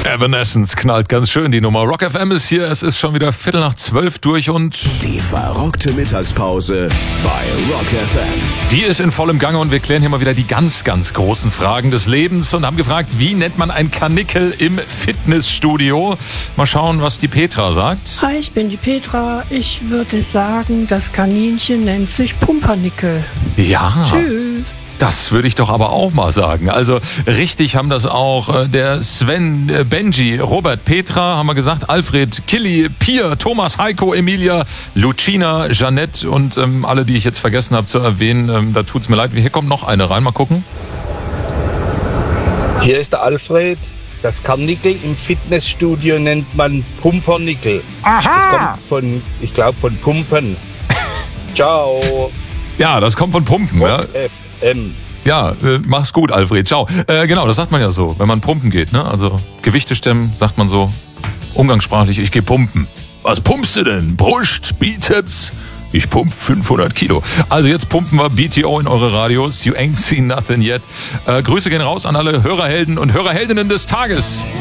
Evanescence knallt ganz schön die Nummer. Rock FM ist hier, es ist schon wieder 11:45 durch und... Die verrockte Mittagspause bei Rock FM. Die ist in vollem Gange und wir klären hier mal wieder die ganz, ganz großen Fragen des Lebens und haben gefragt, wie nennt man ein Karnickel im Fitnessstudio? Mal schauen, was die Petra sagt. Hi, ich bin die Petra. Ich würde sagen, das Kaninchen nennt sich Pumpernickel. Ja. Tschüss. Das würde ich doch aber auch mal sagen. Also richtig haben das auch der Sven, Benji, Robert, Petra, haben wir gesagt, Alfred, Killy, Pia, Thomas, Heiko, Emilia, Lucina, Jeanette und alle, die ich jetzt vergessen habe zu erwähnen. Da tut's mir leid. Hier kommt noch eine rein. Mal gucken. Hier ist der Alfred. Das Karnickel im Fitnessstudio nennt man Pumpernickel. Aha! Das kommt von, ich glaube, von Pumpen. Ciao. Ja, das kommt von Pumpen. Ja. FM. Ja, mach's gut, Alfred. Ciao. Genau, das sagt man ja so, wenn man pumpen geht. Ne? Also Gewichte stemmen, sagt man so umgangssprachlich, ich gehe pumpen. Was pumpst du denn? Brust, Bizeps? Ich pump 500 Kilo. Also jetzt pumpen wir BTO in eure Radios. You ain't seen nothing yet. Grüße gehen raus an alle Hörerhelden und Hörerheldinnen des Tages.